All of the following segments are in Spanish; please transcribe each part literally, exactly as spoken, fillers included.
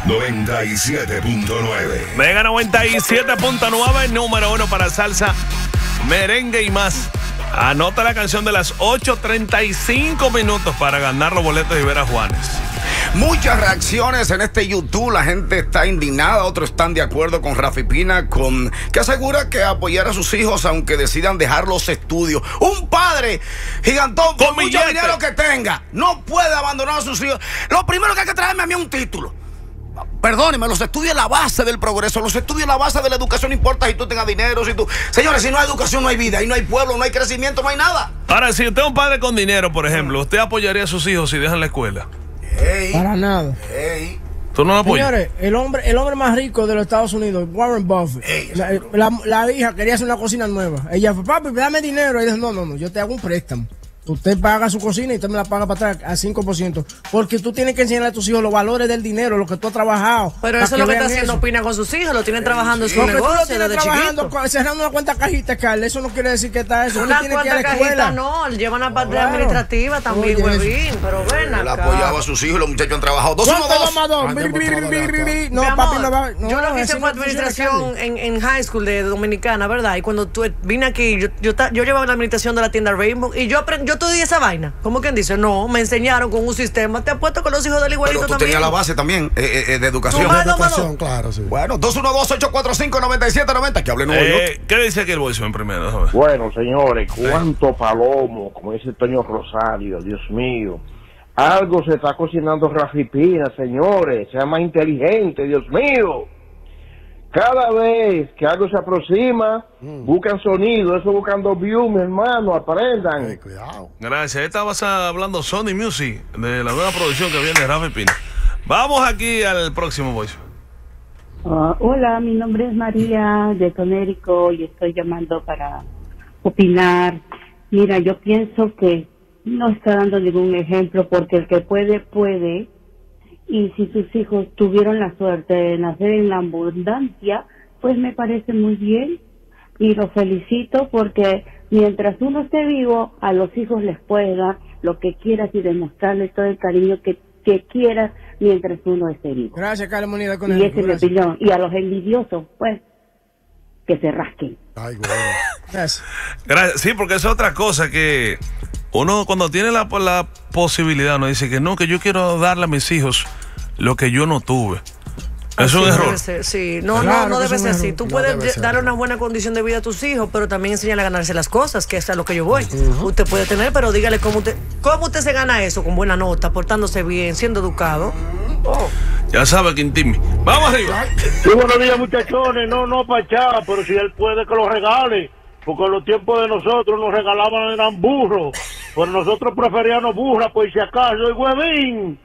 noventa y siete punto nueve. Mega noventa y siete punto nueve, número uno para salsa, merengue y más. Anota la canción de las ocho treinta y cinco minutos para ganar los boletos y ver a Juanes. Muchas reacciones en este YouTube. La gente está indignada, otros están de acuerdo con Rafi Pina, con que asegura que apoyar a sus hijos aunque decidan dejar los estudios. Un padre gigantón con, con mucho dinero que tenga no puede abandonar a sus hijos. Lo primero que hay que traerme a mí es un título. Perdóneme, los estudios es la base del progreso, los estudios es la base de la educación. No importa si tú tengas dinero, si tú... Señores, si no hay educación no hay vida, y no hay pueblo, no hay crecimiento, no hay nada. Ahora, si usted es un padre con dinero, por ejemplo, ¿usted apoyaría a sus hijos si dejan la escuela? Hey, Para nada. Hey. ¿Tú no lo apoyas? Señores, el hombre, el hombre más rico de los Estados Unidos, Warren Buffett, hey, la, la, la hija quería hacer una cocina nueva. Ella fue, papi, dame dinero. Y dijo, no, no, no, yo te hago un préstamo. Usted paga su cocina y usted me la paga para atrás al cinco por ciento. Porque tú tienes que enseñar a tus hijos los valores del dinero, lo que tú has trabajado. Pero eso es lo que está haciendo Pina con sus hijos. Lo tienen trabajando en su negocio desde chiquito. Cerrando una cuenta cajita, Carla. Eso no quiere decir que está eso. Una cuenta cajita no. Llevan la parte claro. administrativa también, huevín. Pero ven acá. Él apoyaba a sus hijos y los muchachos han trabajado. Dos, uno, dos. No, papi, no va. Yo lo que hice fue administración en high school de Dominicana, ¿verdad? Y cuando tú vine aquí, yo llevaba la administración de la tienda Rainbow y yo estudié esa vaina. ¿Cómo quien dice? No, me enseñaron con un sistema. Te apuesto con los hijos del igualito también. Pero tú también. tenías la base también eh, eh, de educación. De educación, claro, sí. Bueno, dos uno dos, ocho cuatro cinco, nueve siete nueve cero. Que hable nuevo. Eh, ¿Qué dice aquí el voiceman primero? Bueno, señores, cuánto palomo, como dice Toño Rosario, Dios mío. Algo se está cocinando Rafi Pina, señores. Sea más inteligente, Dios mío. Cada vez que algo se aproxima, mm. buscan sonido, eso buscando view, mi hermano, aprendan. Hey, cuidado. Gracias. Estabas hablando Sony Music, de la nueva producción que viene de Rafi Pina. Vamos aquí al próximo voice. Uh, hola, mi nombre es María de Conérico y estoy llamando para opinar. Mira, yo pienso que no está dando ningún ejemplo porque el que puede, puede. Y si sus hijos tuvieron la suerte de nacer en la abundancia, pues me parece muy bien y los felicito porque mientras uno esté vivo, a los hijos les puede dar lo que quieras y demostrarles todo el cariño que, que quieras mientras uno esté vivo. Gracias, Carla Moneda. Con y esa es mi opinión. Y a los envidiosos, pues, que se rasquen. Ay, bueno. Gracias. Gracias. Sí, porque es otra cosa que uno cuando tiene la, la posibilidad, no dice que no, que yo quiero darle a mis hijos lo que yo no tuve. Es un error. Ser, sí, no, claro, no, no debe ser así. Tú no puedes darle una buena condición de vida a tus hijos, pero también enseñarle a ganarse las cosas, que es a lo que yo voy. Uh-huh. Usted puede tener, pero dígale cómo usted, cómo usted se gana eso, con buena nota, portándose bien, siendo educado. Oh. Ya sabe, Quintimi. Vamos arriba. Sí, buenos días, muchachones. No, no, Pachá, pero si él puede que lo regale. Porque en los tiempos de nosotros nos regalaban eran burros. Pero nosotros preferíamos burras, pues si acaso, y huevín.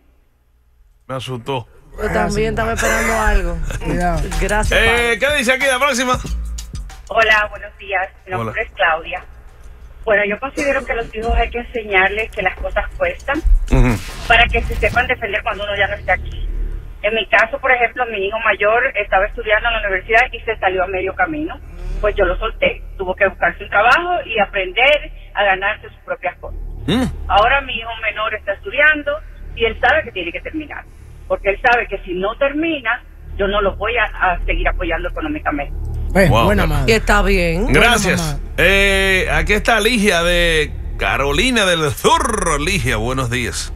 Me asustó. Yo también estaba esperando algo. Gracias. Eh, ¿Qué dice aquí la próxima? Hola, buenos días. Mi nombre Hola. es Claudia. Bueno, yo considero que a los hijos hay que enseñarles que las cosas cuestan uh-huh. para que se sepan defender cuando uno ya no esté aquí. En mi caso, por ejemplo, mi hijo mayor estaba estudiando en la universidad y se salió a medio camino. Pues yo lo solté. Tuvo que buscarse un trabajo y aprender a ganarse sus propias cosas. Mm. Ahora mi hijo menor está estudiando y él sabe que tiene que terminar. Porque él sabe que si no termina, yo no lo voy a, a seguir apoyando económicamente. Bueno, wow. Buena madre. Y está bien. Gracias. Eh, aquí está Ligia de Carolina del Sur. Ligia, buenos días.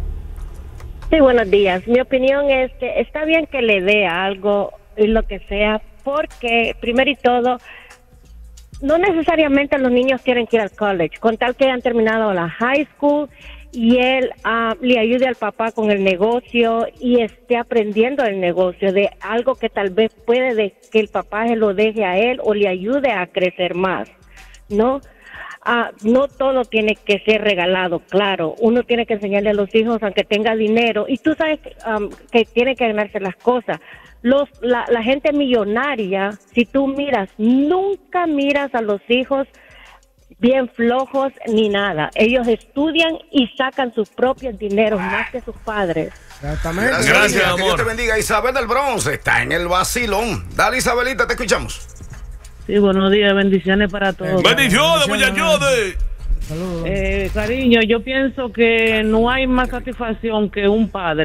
Sí, buenos días. Mi opinión es que está bien que le dé algo, lo que sea, porque primero y todo, no necesariamente los niños tienen que ir al college, con tal que hayan terminado la high school y él uh, le ayude al papá con el negocio y esté aprendiendo el negocio de algo que tal vez puede de que el papá se lo deje a él o le ayude a crecer más, ¿no? Uh, no todo tiene que ser regalado, claro. Uno tiene que enseñarle a los hijos aunque tenga dinero y tú sabes um, que tiene que ganarse las cosas. Los, la, la gente millonaria, si tú miras, nunca miras a los hijos bien flojos ni nada. Ellos estudian y sacan sus propios dineros más que sus padres. Exactamente. Gracias, Gracias amor. Que Dios te bendiga. Isabel del Bronx está en el vacilón. Dale, Isabelita, te escuchamos. Sí, buenos días, bendiciones para todos. Bendiciones, muchachones. Eh, cariño, yo pienso que no hay más satisfacción que un padre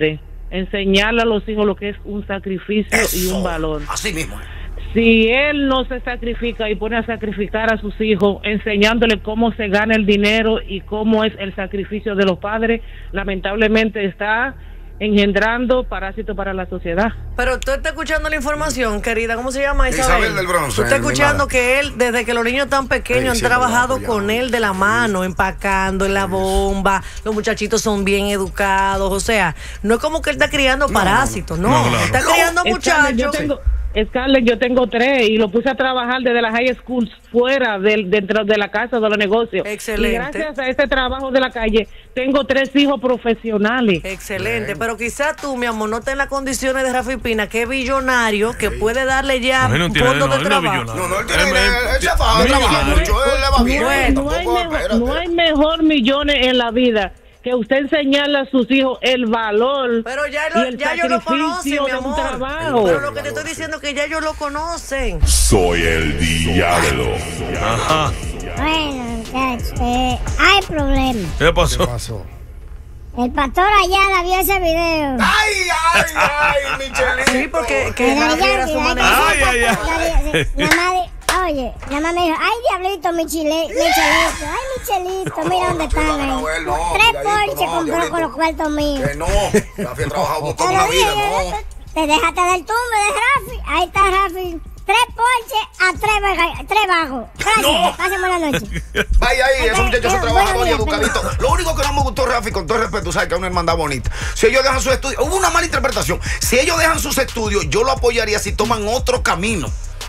enseñarle a los hijos lo que es un sacrificio Eso, y un valor. Así mismo. Si él no se sacrifica y pone a sacrificar a sus hijos, enseñándole cómo se gana el dinero y cómo es el sacrificio de los padres, lamentablemente está engendrando parásitos para la sociedad. Pero tú estás escuchando la información, querida, ¿cómo se llama Isabel? Isabel del Bronce. Tú estás escuchando que él, desde que los niños tan pequeños, sí, han sí, trabajado con él de la mano, empacando en la bomba, los muchachitos son bien educados, o sea, no es como que él está criando parásitos, no, no, no, claro. Está criando no. muchachos. Yo tengo, Scarlett, yo tengo tres y lo puse a trabajar desde las high schools fuera del, dentro de la casa, de los negocios. Excelente. Y gracias a este trabajo de la calle, tengo tres hijos profesionales. Excelente, Bien. Pero quizás tú, mi amor, no estás en las condiciones de Rafi Pina, que es billonario, que puede darle ya no, un fondo de trabajo. No, no, él tiene dinero, él se va a trabajar mucho, él le va bien. No hay, mejor, no hay mejor millones en la vida que usted enseñarle a sus hijos el valor. Pero ya, lo, y el ya yo lo conocen, mi amor. Trabajo. Pero lo que te estoy diciendo es que ya ellos lo conocen. Soy el diablo. Ajá. Bueno, muchachos, eh, hay problema. ¿Qué pasó? ¿Qué pasó? El pastor Ayala vio ese video. ¡Ay, ay, ay, Michelito! Sí, porque que Daddy Yankee, su manera. Ay, ay, ay. Nada más, oye, nada más me dijo, ay, diablito, mi chile, Michelito, ay, Michelito, mira dónde están ahí. No, Tres Porsche compró con los cuartos míos. Que no, Rafi ha trabajado toda una vida, no. Te dejaste del tumbe de Rafi, ahí está Rafi. Tres Porsche a tres, tres bajos. Gracias, no. Pasen buena noche. Vaya ahí, esos muchachos son trabajadores y educaditos. Lo único que no me gustó, Rafi, con todo respeto, sabes que es una hermandad bonita. Si ellos dejan sus estudios, hubo una mala interpretación. Si ellos dejan sus estudios, yo lo apoyaría si toman otro camino.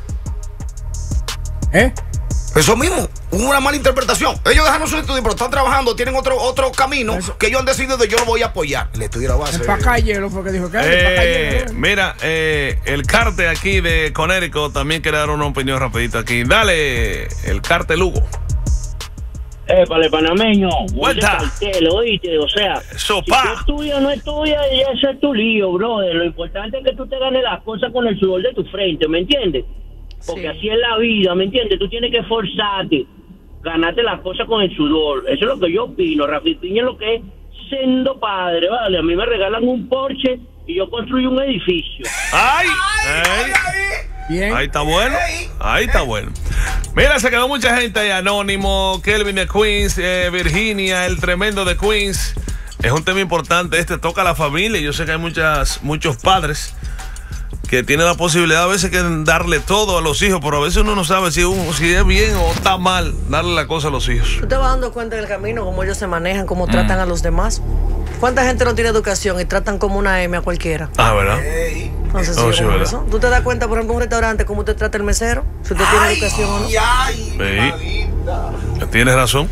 ¿Eh? Eso mismo, hubo una mala interpretación. Ellos dejaron sus estudios, pero están trabajando, tienen otro otro camino Eso. que ellos han decidido y yo lo voy a apoyar. El estudio de la base. Empacallero fue que dijo que eh, Mira, eh, el Carte aquí de Conérico también quiere dar una opinión rapidito aquí. Dale, el Carte Lugo. Épale, panameño. Vuelta. Cartel, oíste, o sea, Sopa. si tú estudias o no estudias, ese es tu lío, brother. Lo importante es que tú te ganes las cosas con el sudor de tu frente, ¿me entiendes? Porque sí. así es la vida, ¿me entiendes? Tú tienes que esforzarte, ganarte las cosas con el sudor. Eso es lo que yo opino. Rafi Piña es lo que es siendo padre, ¿vale? A mí me regalan un Porsche y yo construyo un edificio. ¡Ay! ¡Ay! ay, ay. Bien. Ahí está bueno. Ahí está bueno. Mira, se quedó mucha gente ahí. Anónimo, Kelvin de Queens, eh, Virginia, el tremendo de Queens. Es un tema importante. Este toca a la familia. Yo sé que hay muchas, muchos padres que tiene la posibilidad a veces que darle todo a los hijos, pero a veces uno no sabe si, uno, si es bien o está mal darle la cosa a los hijos. ¿Tú te vas dando cuenta del camino, cómo ellos se manejan, cómo mm. tratan a los demás? ¿Cuánta gente no tiene educación y tratan como una M a cualquiera? Ah, ¿verdad? Entonces, oh, sí, sí, eso. ¿Tú te das cuenta, por ejemplo, en un restaurante, cómo te trata el mesero? Si usted tiene educación o no. Ay, ay, sí. Tienes razón.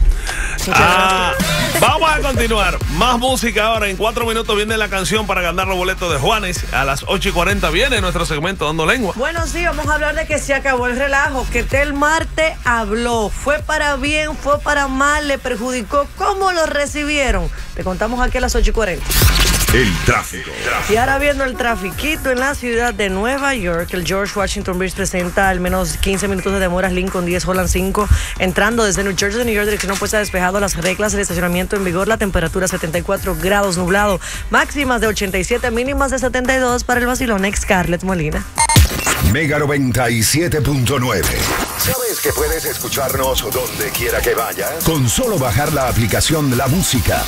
Ah, vamos a continuar. Más música ahora. En cuatro minutos viene la canción para ganar los boletos de Juanes. A las ocho y cuarenta viene nuestro segmento Dando Lengua. Bueno, sí, vamos a hablar de que se acabó el relajo. Que Tel Marte habló. Fue para bien, fue para mal, le perjudicó. ¿Cómo lo recibieron? Te contamos aquí a las ocho y cuarenta. El tráfico. Y ahora viendo el trafiquito en la ciudad de Nueva York, el George Washington Bridge presenta al menos quince minutos de demoras, Lincoln diez, Holland cinco, entrando desde New Jersey, New York, dirección opuesta despejado, las reglas del estacionamiento en vigor, la temperatura setenta y cuatro grados, nublado, máximas de ochenta y siete, mínimas de setenta y dos para el vacilón ex Scarlett Molina. Mega noventa y siete punto nueve. ¿Sabes que puedes escucharnos donde quiera que vayas? Con solo bajar la aplicación La Música.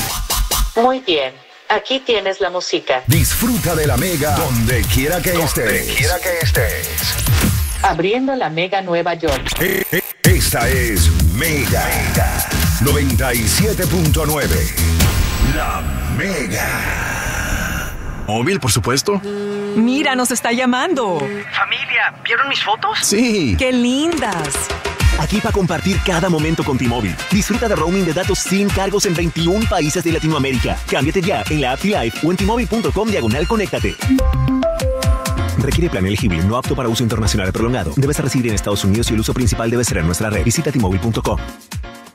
Muy bien. Aquí tienes la música. Disfruta de la Mega donde quiera que donde estés. Donde quiera que estés. Abriendo la Mega Nueva York. Eh, eh, esta es Mega, Mega noventa y siete punto nueve. La Mega. Móvil, por supuesto. Mira, nos está llamando. Familia, ¿vieron mis fotos? Sí. ¡Qué lindas! Aquí para compartir cada momento con T-Mobile. Disfruta de roaming de datos sin cargos en veintiún países de Latinoamérica. Cámbiate ya en la app T-Life o en T-Mobile punto com diagonal conéctate. Requiere plan elegible, no apto para uso internacional prolongado. Debes residir en Estados Unidos y el uso principal debe ser en nuestra red. Visita T Mobile punto com.